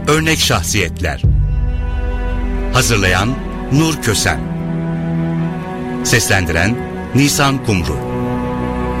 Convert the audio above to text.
Örnek şahsiyetler. Hazırlayan Nur Kösen. Seslendiren Nisan Kumru.